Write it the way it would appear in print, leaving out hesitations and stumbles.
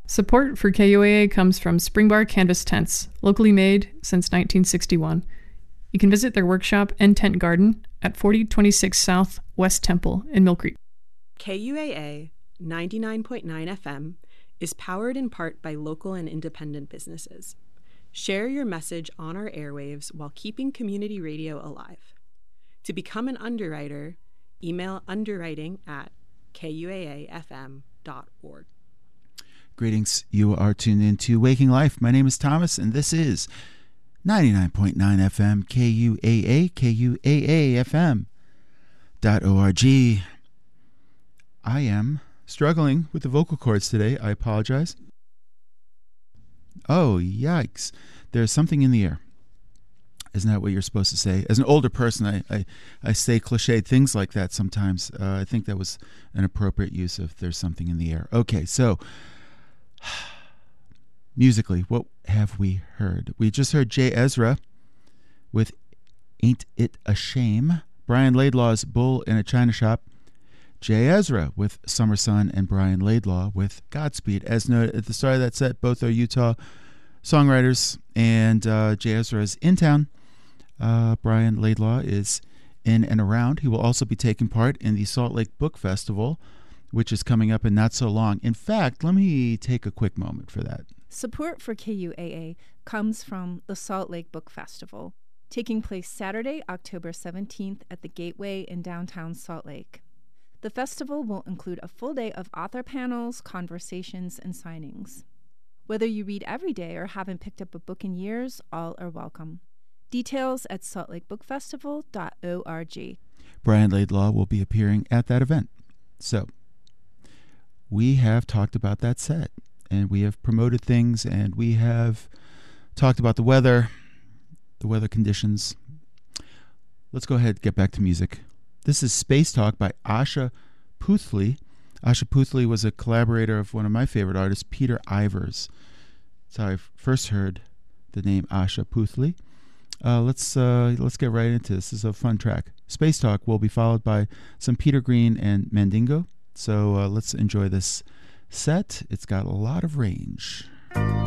Support for KUAA comes from Springbar Canvas Tents, locally made since 1961. You can visit their workshop and tent garden at 4026 South West Temple in Mill Creek. KUAA 99.9 FM is powered in part by local and independent businesses. Share your message on our airwaves while keeping community radio alive. To become an underwriter, email underwriting@kuaafm.org. Greetings. You are tuned into Waking Life. My name is Thomas, and this is 99.9 FM, KUAA, KUAAFM.org. I am struggling with the vocal cords today. I apologize. Oh, yikes. There's something in the air. Isn't that what you're supposed to say? As an older person, I say cliched things like that sometimes. I think that was an appropriate use of there's something in the air. Okay, so musically, what have we heard? We just heard Jay Ezra with Ain't It a Shame, Brian Laidlaw's Bull in a China Shop, Jay Ezra with Summer Sun, and Brian Laidlaw with Godspeed. As noted at the start of that set, both are Utah songwriters, and Jay Ezra is in town. Brian Laidlaw is in and around. He will also be taking part in the Salt Lake Book Festival, which is coming up in not so long. In fact, let me take a quick moment for that. Support for KUAA comes from the Salt Lake Book Festival, taking place Saturday, October 17th at the Gateway in downtown Salt Lake. The festival will include a full day of author panels, conversations, and signings. Whether you read every day or haven't picked up a book in years, all are welcome. Details at saltlakebookfestival.org. Brian Laidlaw will be appearing at that event. So, we have talked about that set, and we have promoted things, and we have talked about the weather conditions. Let's go ahead and get back to music. This is Space Talk by Asha Puthli. Asha Puthli was a collaborator of one of my favorite artists, Peter Ivers. That's how I first heard the name Asha Puthli. Let's get right into this. This is a fun track. Space Talk will be followed by some Peter Green and Mandingo. So let's enjoy this set. It's got a lot of range.